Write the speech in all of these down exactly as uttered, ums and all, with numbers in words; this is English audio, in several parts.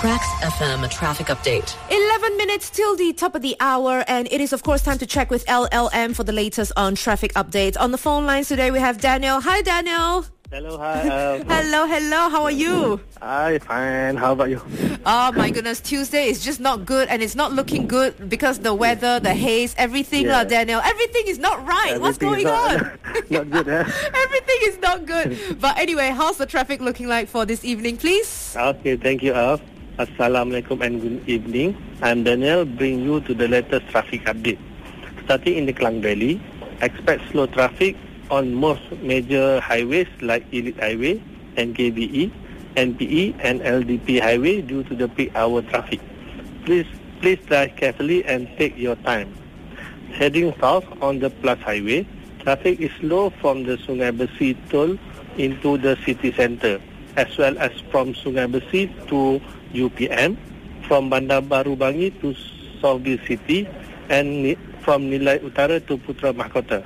Tracks F M traffic update. eleven minutes till the top of the hour, and it is of course time to check with L L M for the latest on traffic updates. On the phone lines today we have Daniel. Hi Daniel. Hello, hi. Uh, hello, hello. How are you? Hi, fine. How about you? Oh my goodness, Tuesday is just not good, and it's not looking good because the weather, the haze, everything, Yeah. uh, Daniel. Everything is not right. What's Everything going is on? not, not good, huh? Everything is not good. But anyway, how's the traffic looking like for this evening, please? Okay, thank you, Alf. Assalamualaikum and good evening. I'm Daniel, bring you to the latest traffic update. Starting in the Klang Valley, expect slow traffic on most major highways like Elite Highway, N K B E, N P E and L D P Highway due to the peak hour traffic. Please please drive carefully and take your time. Heading south on the Plus Highway, traffic is slow from the Sungai Besi toll into the city centre, as well as from Sungai Besi to U P M, from Bandar Baru Bangi to Southville City, and from Nilai Utara to Putra Mahkota.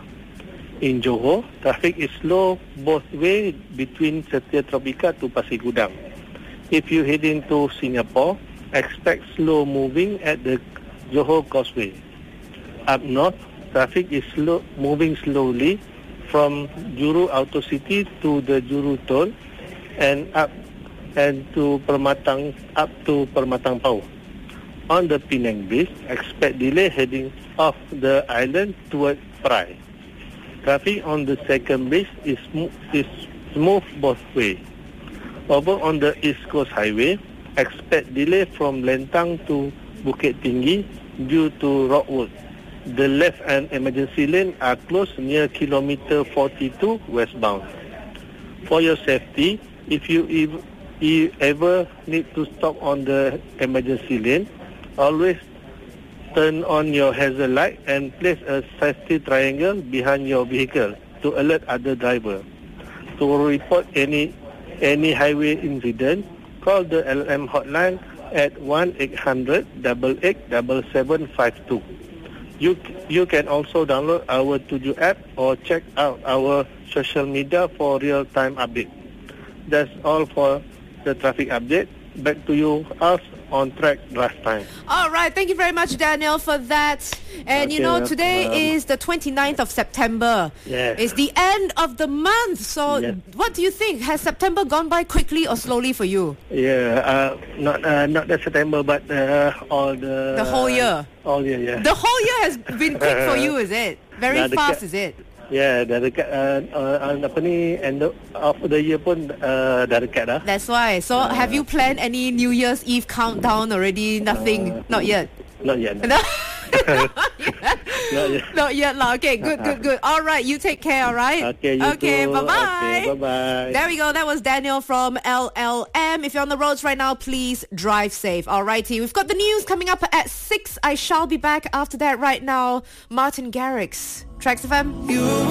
In Johor, traffic is slow both ways between Setia Tropika to Pasir Gudang. If you heading to Singapore, expect slow moving at the Johor Causeway. Up north, traffic is slow, moving slowly from Juru Auto City to the Juru Toll and up and to Permatang up to Permatang Pau. On the Penang Bridge, expect delay heading off the island toward Perai. Traffic on the second bridge is, sm- is smooth both ways. Over on the East Coast Highway, expect delay from Lentang to Bukit Tinggi due to rock work. The left and emergency lane are closed near kilometer forty-two westbound. For your safety, if you, ev- you ever need to stop on the emergency lane, always turn on your hazard light and place a safety triangle behind your vehicle to alert other drivers. To report any any highway incident, call the L L M hotline at one eight hundred, eight eight seven seven five two. You you can also download our Tuju app or check out our social media for real-time update. That's all for the traffic update. Back to you, us on track drive time. All right, thank you very much, Daniel, for that. And Okay, you know, uh, today um, is the twenty-ninth of September. Yes. It's the end of the month. So Yes. what do you think? Has September gone by quickly or slowly for you? Yeah, uh, not uh, not the September, but uh, all the The whole year? All year, yeah. The whole year has been quick for you, is it? Very Dah dekat. fast, is it? Yeah, dah dekat uh, uh, apa ni, end of the year pun uh, dah dekat dah. That's why. So have you planned any New Year's Eve countdown already? Nothing? Uh, Not yet? Not yet. No? Not yet. Not yet lah. Okay, good, good, good. All right, you take care, all right? Okay, you Okay, too. bye-bye. Okay, bye-bye. There we go. That was Daniel from L L M. If you're on the roads right now, please drive safe. All righty. We've got the news coming up at six. I shall be back after that right now. Martin Garrix, Tracks F M.